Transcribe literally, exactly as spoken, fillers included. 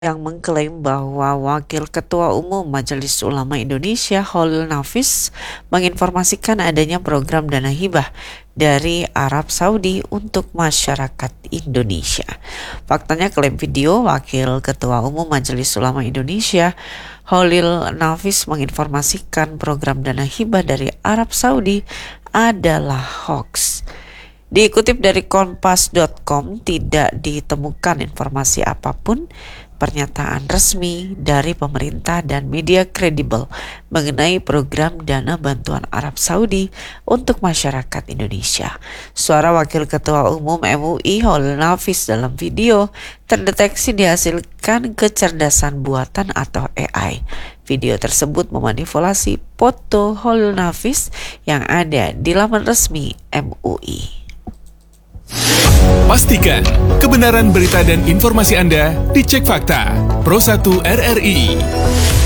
yang mengklaim bahwa Wakil Ketua Umum Majelis Ulama Indonesia Holil Nafis menginformasikan adanya program dana hibah dari Arab Saudi untuk masyarakat Indonesia. Faktanya klaim video Wakil Ketua Umum Majelis Ulama Indonesia Holil Nafis menginformasikan program dana hibah dari Arab Saudi adalah hoax. Dikutip dari kompas dot com, tidak ditemukan informasi apapun, pernyataan resmi dari pemerintah dan media kredibel mengenai program dana bantuan Arab Saudi untuk masyarakat Indonesia. Suara Wakil Ketua Umum M U I Holil Nafis dalam video terdeteksi dihasilkan kecerdasan buatan atau A I. Video tersebut memanipulasi foto Holil Nafis yang ada di laman resmi M U I. Pastikan kebenaran berita dan informasi Anda dicek fakta. Pro satu R R I.